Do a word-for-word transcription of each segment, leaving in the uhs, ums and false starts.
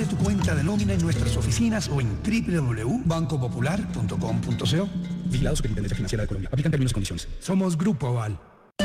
Abre tu cuenta de nómina en nuestras oficinas o en doble u doble u doble u punto banco popular punto com punto co. Vigilado Superintendencia Financiera de Colombia. Aplican términos y condiciones. Somos Grupo Aval.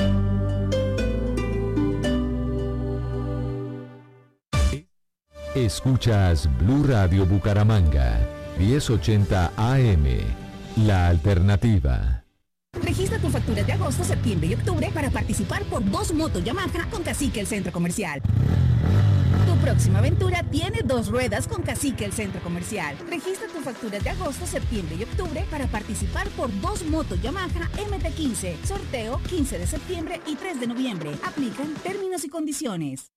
Escuchas Blue Radio Bucaramanga, diez ochenta A M, La Alternativa. Registra tus facturas de agosto, septiembre y octubre para participar por dos motos Yamaha con Cacique el Centro Comercial. Tu próxima aventura tiene dos ruedas con Cacique el Centro Comercial. Registra tus facturas de agosto, septiembre y octubre para participar por dos motos Yamaha M T quince. Sorteo quince de septiembre y tres de noviembre. Aplican términos y condiciones.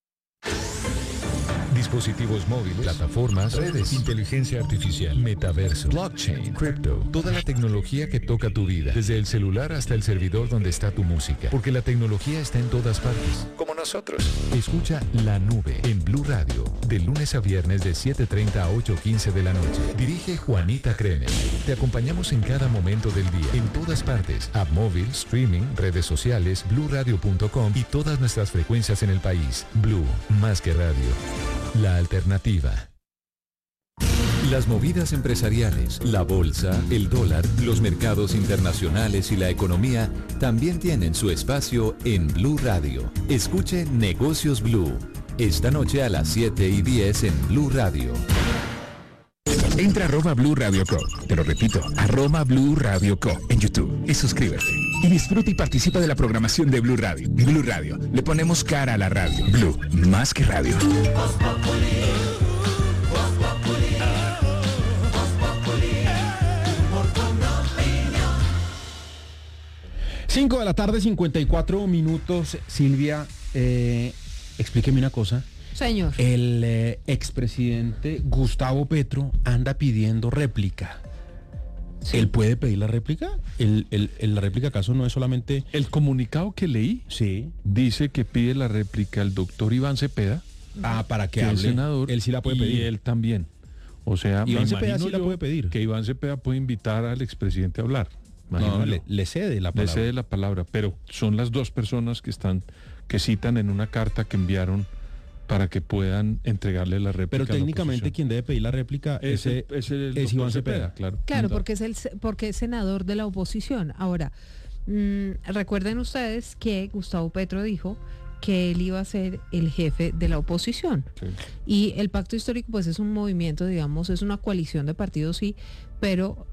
Dispositivos móviles, plataformas, redes, inteligencia artificial, metaverso, blockchain, cripto, toda la tecnología que toca tu vida, desde el celular hasta el servidor donde está tu música, porque la tecnología está en todas partes, como nosotros. Escucha La Nube en Blue Radio, de lunes a viernes de siete treinta a ocho quince de la noche. Dirige Juanita Kremer. Te acompañamos en cada momento del día, en todas partes, app móvil, streaming, redes sociales, blue radio punto com y todas nuestras frecuencias en el país. Blue, más que radio. La Alternativa. Las movidas empresariales, la bolsa, el dólar, los mercados internacionales y la economía también tienen su espacio en Blue Radio. Escuche Negocios Blue, esta noche a las siete y diez en Blue Radio. Entra a arroba Blue Radio Co. Te lo repito, arroba Blue Radio Co. en YouTube y suscríbete. Y disfruta y participa de la programación de Blue Radio. Blue Radio, le ponemos cara a la radio. Blue, más que radio. cinco de la tarde, cincuenta y cuatro minutos. Silvia, eh, explíqueme una cosa. Señor. El eh, expresidente Gustavo Petro anda pidiendo réplica. Sí. ¿Él puede pedir la réplica? ¿El, el, el, ¿La réplica acaso no es solamente...? El comunicado que leí sí. dice que pide la réplica el doctor Iván Cepeda. Ah, para que, que hable. El senador. Él sí la puede pedir. Y él también. O sea, Iván Cepeda sí la puede pedir. Que Iván Cepeda puede invitar al expresidente a hablar. No, le, le cede la palabra. Le cede la palabra, pero son las dos personas que están, que citan en una carta que enviaron para que puedan entregarle la réplica. Pero técnicamente quien debe pedir la réplica es, es, el, es, el es Iván Cepeda, Cepeda, claro. Claro, porque es el porque es senador de la oposición. Ahora, mmm, recuerden ustedes que Gustavo Petro dijo que él iba a ser el jefe de la oposición. Sí. Y el pacto histórico pues es un movimiento, digamos, es una coalición de partidos, sí, pero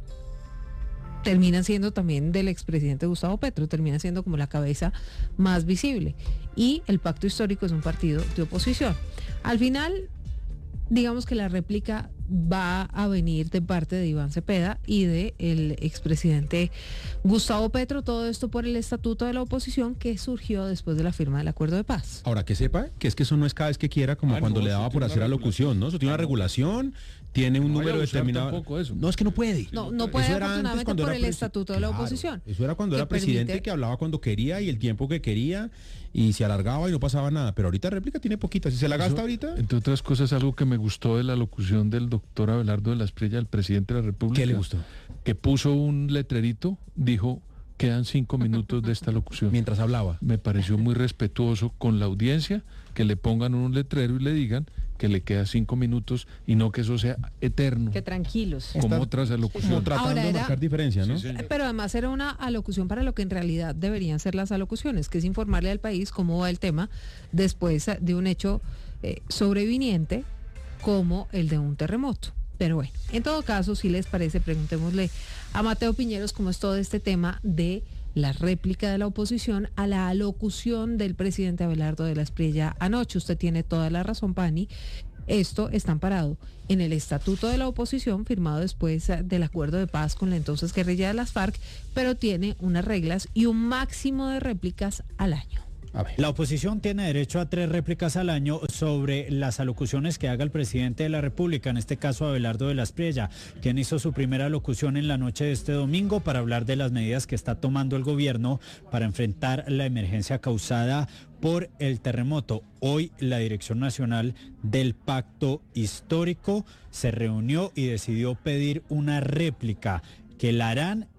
terminan siendo también del expresidente Gustavo Petro, termina siendo como la cabeza más visible. Y el Pacto Histórico es un partido de oposición. Al final, digamos que la réplica va a venir de parte de Iván Cepeda y de el expresidente Gustavo Petro, todo esto por el estatuto de la oposición que surgió después de la firma del acuerdo de paz. Ahora, que sepa que es que eso no es cada vez que quiera, como ah, cuando no, le daba por hacer alocución, ¿no? Eso tiene una regulación, tiene un no número determinado. Eso. No, es que no puede. No, no puede, eso afortunadamente por el estatuto de la oposición. Claro, eso era cuando era presidente permite... que hablaba cuando quería y el tiempo que quería y se alargaba y no pasaba nada. Pero ahorita réplica tiene poquita. Si se la gasta eso, ahorita. Entre otras cosas, algo que me gustó de la locución del doctor Abelardo de la Espriella, el presidente de la República. ¿Qué le gustó? Que puso un letrerito, dijo, quedan cinco minutos de esta locución. Mientras hablaba. Me pareció muy respetuoso con la audiencia, que le pongan un letrero y le digan que le queda cinco minutos y no que eso sea eterno. Que tranquilos. Como Estás, otras alocuciones. Como tratando Ahora era, de marcar diferencia, ¿no? Sí, pero además era una alocución para lo que en realidad deberían ser las alocuciones, que es informarle al país cómo va el tema después de un hecho eh, sobreviniente como el de un terremoto. Pero bueno, en todo caso, si les parece, preguntémosle a Mateo Piñeros cómo es todo este tema de la réplica de la oposición a la alocución del presidente Abelardo de la Espriella anoche. Usted tiene toda la razón, Pani. Esto está amparado en el estatuto de la oposición, firmado después del acuerdo de paz con la entonces guerrilla de las FARC, pero tiene unas reglas y un máximo de réplicas al año. La oposición tiene derecho a tres réplicas al año sobre las alocuciones que haga el presidente de la República, en este caso Abelardo de la Espriella, quien hizo su primera alocución en la noche de este domingo para hablar de las medidas que está tomando el gobierno para enfrentar la emergencia causada por el terremoto. Hoy la Dirección Nacional del Pacto Histórico se reunió y decidió pedir una réplica que la harán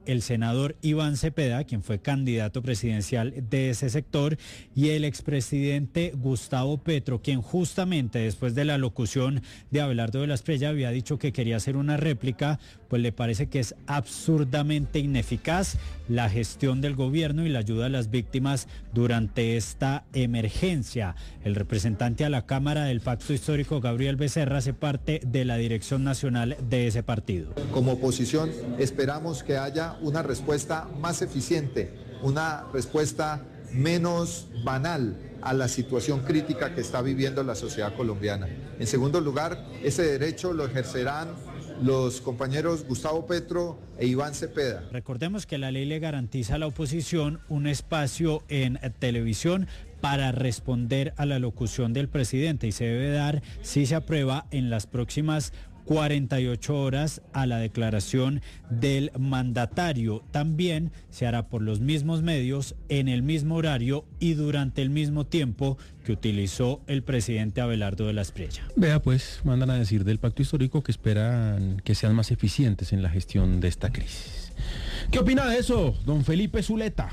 el senador Iván Cepeda, quien fue candidato presidencial de ese sector, y el expresidente Gustavo Petro, quien justamente después de la locución de Abelardo de la Espriella había dicho que quería hacer una réplica, pues le parece que es absurdamente ineficaz la gestión del gobierno y la ayuda a las víctimas durante esta emergencia. El representante a la Cámara del Pacto Histórico, Gabriel Becerra, hace parte de la dirección nacional de ese partido. Como oposición esperamos que haya una respuesta más eficiente, una respuesta menos banal a la situación crítica que está viviendo la sociedad colombiana. En segundo lugar, ese derecho lo ejercerán los compañeros Gustavo Petro e Iván Cepeda. Recordemos que la ley le garantiza a la oposición un espacio en televisión para responder a la locución del presidente y se debe dar, si se aprueba, en las próximas cuarenta y ocho horas a la declaración del mandatario. También se hará por los mismos medios, en el mismo horario y durante el mismo tiempo que utilizó el presidente Abelardo de la Espriella. Vea pues, mandan a decir del pacto histórico que esperan que sean más eficientes en la gestión de esta crisis. ¿Qué opina de eso, don Felipe Zuleta?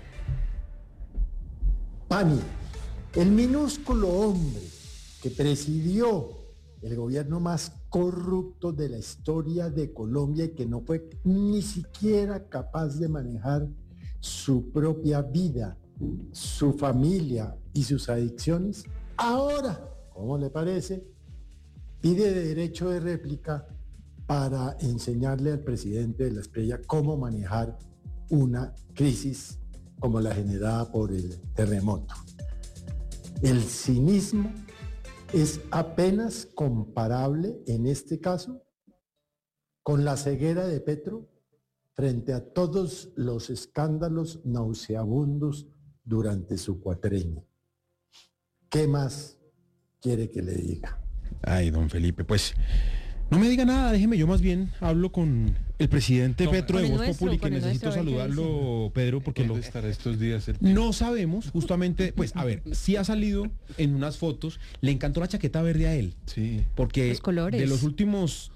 Pani, el minúsculo hombre que presidió el gobierno más corrupto de la historia de Colombia y que no fue ni siquiera capaz de manejar su propia vida, su familia y sus adicciones, ahora, ¿cómo le parece?, pide derecho de réplica para enseñarle al presidente de la Espriella cómo manejar una crisis como la generada por el terremoto. El cinismo es apenas comparable en este caso con la ceguera de Petro frente a todos los escándalos nauseabundos durante su cuatrenio. ¿Qué más quiere que le diga? Ay, don Felipe, pues no me diga nada, déjeme, yo más bien hablo con el presidente no, Petro de Voz Populi, que necesito saludarlo, Pedro, porque ¿Dónde lo estará estos días el... no sabemos, justamente, pues a ver, sí ha salido en unas fotos, le encantó la chaqueta verde a él, sí, porque los colores. De los últimos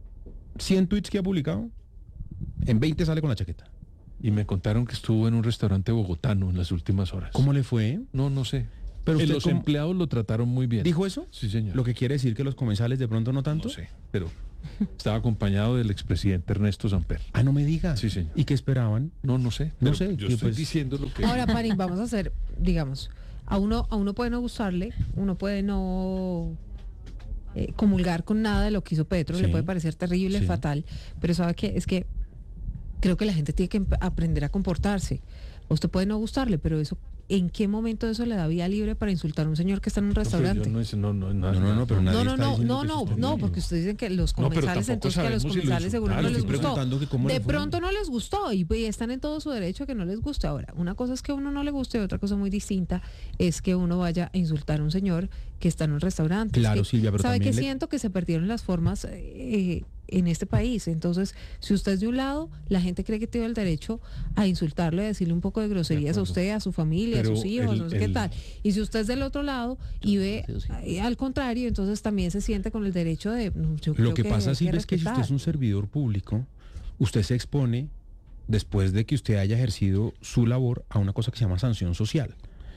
cien tweets que ha publicado, en veinte sale con la chaqueta. Y me contaron que estuvo en un restaurante bogotano en las últimas horas. ¿Cómo le fue? No, no sé. Pero los cómo... empleados lo trataron muy bien. ¿Dijo eso? Sí, señor. ¿Lo que quiere decir que los comensales de pronto no tanto? No sé, pero estaba acompañado del expresidente Ernesto Samper. Ah, no me diga. Sí, señor. ¿Y qué esperaban? No, no sé. No sé. Yo estoy pues... diciendo lo que... Ahora, Pani, vamos a hacer, digamos, a uno, a uno puede no gustarle, uno puede no eh, comulgar con nada de lo que hizo Petro, sí, le puede parecer terrible, sí, fatal, pero sabe que es que creo que la gente tiene que aprender a comportarse. A usted puede no gustarle, pero eso, ¿en qué momento eso le da vía libre para insultar a un señor que está en un restaurante? No, no, no, no, no, no, no, pero nadie no, no, está no, no, no, no, no, porque ustedes dicen que los comensales, no, entonces que a los comensales si seguro no les gustó. De pronto no les gustó y, y están en todo su derecho a que no les guste. Ahora, una cosa es que a uno no le guste y otra cosa muy distinta es que uno vaya a insultar a un señor que está en un restaurante. Claro, es que, Silvia, pero ¿sabe que le... siento que se perdieron las formas eh, en este país? Entonces, si usted es de un lado, la gente cree que tiene el derecho a insultarle, a decirle un poco de groserías de a usted, a su familia, pero a sus hijos, el, no sé el... qué tal. Y si usted es del otro lado y ve eh, al contrario, entonces también se siente con el derecho de... Yo Lo que, que pasa, Silvia, que es que si usted es un servidor público, usted se expone después de que usted haya ejercido su labor a una cosa que se llama sanción social.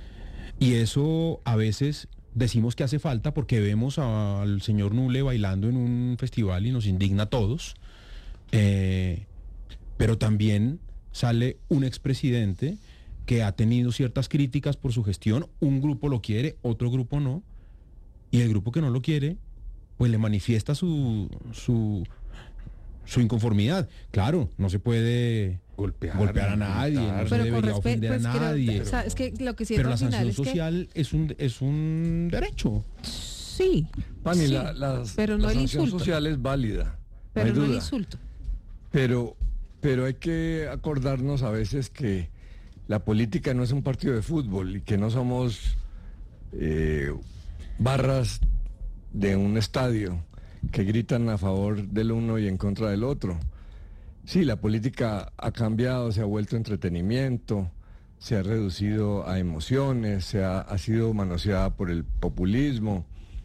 Y eso a veces... decimos que hace falta porque vemos al señor Nule bailando en un festival y nos indigna a todos, eh, pero también sale un expresidente que ha tenido ciertas críticas por su gestión, un grupo lo quiere, otro grupo no, y el grupo que no lo quiere, pues le manifiesta su, su, su inconformidad. Claro, no se puede... Golpear, golpear a nadie, no se debería ofender pues, a nadie. Pero, es que lo que pero la sanción es social que... es un es un derecho. Sí. Pani, sí, la, las, pero no la el sanción insulto. social es válida. Pero no, no hay el duda. insulto. Pero, pero hay que acordarnos a veces que la política no es un partido de fútbol y que no somos eh, barras de un estadio que gritan a favor del uno y en contra del otro. Sí, la política ha cambiado, se ha vuelto entretenimiento, se ha reducido a emociones, se ha, ha sido manoseada por el populismo,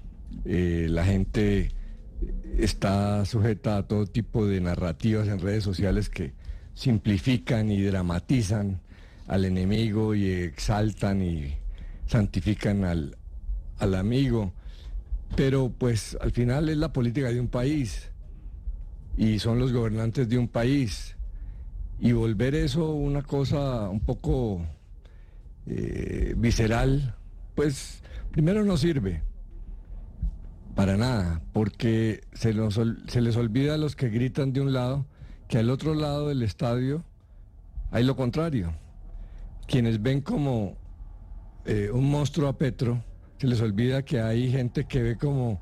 eh, la gente está sujeta a todo tipo de narrativas en redes sociales que simplifican y dramatizan al enemigo y exaltan y santifican al, al amigo. Pero pues al final es la política de un país y son los gobernantes de un país. Y volver eso una cosa un poco eh, visceral, pues primero no sirve para nada, porque se, nos, se les olvida a los que gritan de un lado que al otro lado del estadio hay lo contrario. Quienes ven como eh, un monstruo a Petro, se les olvida que hay gente que ve como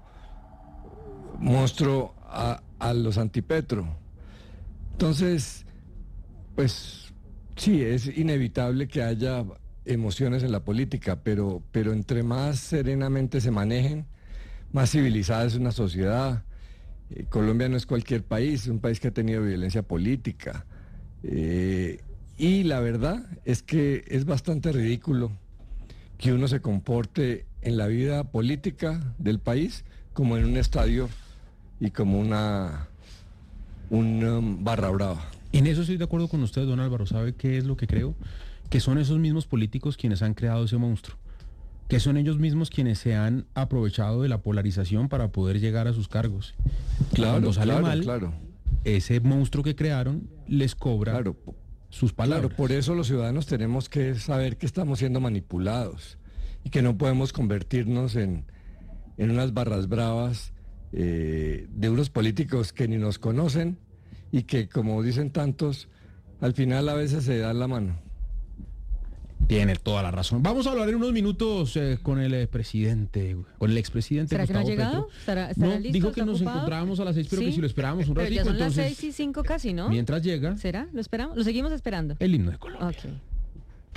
monstruo a, a los antipetro. Entonces, pues sí, es inevitable que haya emociones en la política, pero, pero entre más serenamente se manejen, más civilizada es una sociedad. Eh, Colombia no es cualquier país, es un país que ha tenido violencia política. Eh, y la verdad es que es bastante ridículo que uno se comporte en la vida política del país como en un estadio y como una, una barra brava. En eso estoy de acuerdo con usted, don Álvaro. ¿Sabe qué es lo que creo? Que son esos mismos políticos quienes han creado ese monstruo. Que son ellos mismos quienes se han aprovechado de la polarización para poder llegar a sus cargos. Claro, Cuando sale claro, mal, claro. ese monstruo que crearon les cobra claro, sus palabras. Claro, por eso los ciudadanos tenemos que saber que estamos siendo manipulados y que no podemos convertirnos en, en unas barras bravas eh, de unos políticos que ni nos conocen y que, como dicen tantos, al final a veces se dan la mano. Tiene toda la razón. Vamos a hablar en unos minutos eh, con el eh, presidente, con el expresidente ¿Será Gustavo que no ha llegado? Petro. ¿Estará, estará No, listo? dijo ¿Está que nos ocupado? encontrábamos a las seis, pero ¿Sí? que si lo esperábamos un pero ratito, ya son entonces... las seis y cinco casi, ¿no? Mientras llega... ¿Será? ¿Lo esperamos? ¿Lo seguimos esperando? El himno de Colombia. Ok.